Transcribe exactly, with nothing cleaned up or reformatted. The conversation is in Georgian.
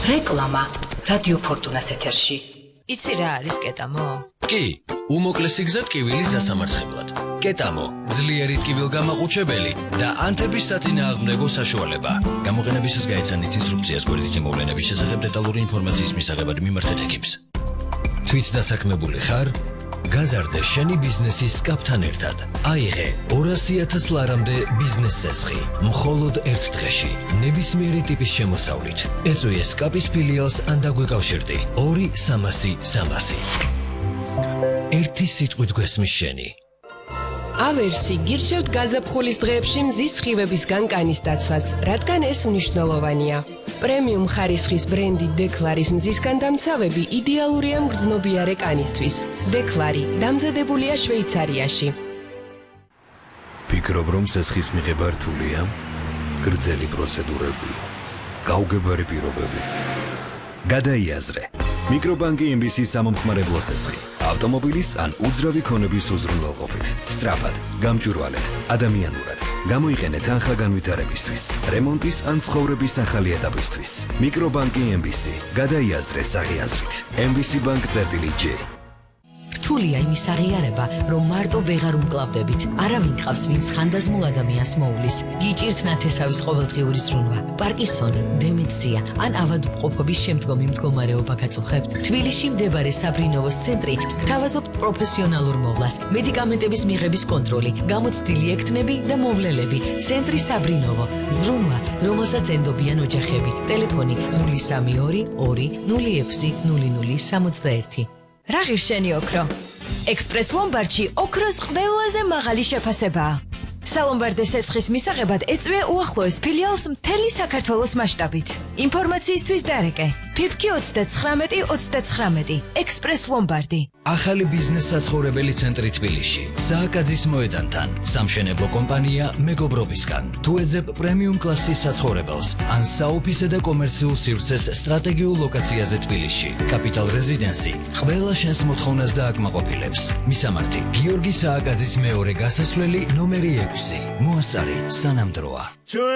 რეკლამა რადიო ფორტუნას ეთერში. იცი რა არის კეტამო? კი, უმოკლესი გზა ტკივილის დასამარცხებლად. კეტამო, ძლიერი ტკივილგამაყუჩებელი და ანთების საწინააღმდეგო საშუალება. გამოყენებისას გაეცანით ინსტრუქციას გვერდითი მოვლენების შესახებ დეტალური ინფორმაციის მისაღებად მიმართეთ ეკიპს. თვით დასაქმებული ხარ? გაზარდე შენი ბიზნესის სკაფთან ერთად. აიღე ორასი ათას ლარამდე ბიზნეს წესხი. მხოლოდ ერთ დღეში, ნებისმიერი ტიპის შემოსავლით. ეწვიე სკაპის ფილიალს ან დაგვეკავშირდი. ორი სამასი სამასი. ერთი სიტყვით გვესმის შენი. ავერსი გირჩევთ გაზაფხულის დღეებში მზის სხივების განკანის დაცვას, რადგან ეს მნიშვნელოვანია. პრემიუმ ხარისხის ბრენდი დეკლარის მზისგან დამცავები იდეალურია მგრძნობიარე კანისთვის. დეკლარი დამზადებულია შვეიცარიაში. ფიქრობ, რომ სესხის მიღება რთულია? გრძელი პროცედურები, გაუგებარი პირობები. გადაიაზრე. მიკრობანკი ემ ბი სი-ის სამომხმარებლო სესხი. ავტომობილის ან უძრავი ქონების უზრუნველყოფით. სწრაფად, გამჭვირვალედ, ადამიანურად. გამოიყენეთ ახლა განვითარებისთვის, რემონტის ან ცხოვრების ახალი ეტაპისთვის. მიკრობანკი ემ ბი სი. გადაიაზრე საღიაზრით. ემ ბი სი ბანკ წერტილი ჯი. რთულია იმის აღიარება, რომ მარტო ვეღარ უმკლავდებით. არავინ ყავს, ვინც ხანდაზმულ ადამიანს მოუვლის. გიჭირთ ნათესავის ყოველდღიური ზრუნვა, პარკინსონი, დემენცია ან ავადმყოფობის შემდგომი მდგომარეობა გაწუხებთ. თბილისში მდებარე საბრინოვოს ცენტრი გთავაზობთ პროფესიონალურ მოვლას, მედიკამენტების მიღების კონტროლი, გამოცდილი ექთნები და მოვლელები. ცენტრი საბრინოვო, ზრუნვა, რომელსაც ენდობიან ოჯახები. ტელეფონი ნული სამი ორი ორი ნული ექვსი ნული ნული სამოცდაერთი. რა ღირშენი ოქრო? ექსპრეს ლომბარდში ოქროს ყველაზე მაღალი შეფასებაა. სალომბარდეს სესხის მისაღებად ეწვია უახლოეს ფილიალს მთელი საქართველოს მასშტაბით. ინფორმაციისთვის დარეკე ფიფკი ოცდაცხრამეტი ოცდაცხრამეტი ექსპრეს ლომბარდი. ახალი ბიზნეს საცხოვრებელი ცენტრი თბილისში. სააკაძის მოედანთან, სამშენებლო კომპანია მეგობრობისგან. თუ ეძებ პრემიუმ კლასის საცხოვრებელს ან საოფისე და კომერციულ სივრცეს სტრატეგიულ ლოკაციაზე თბილისში. კაპიტალ რეზიდენსი ყველა შენს მოთხოვნას დააკმაყოფილებს. მისამართი: გიორგი სააკაძის მეორე გასასვლელი ნომერი ექვსი. მოასწარი სანამ დროა.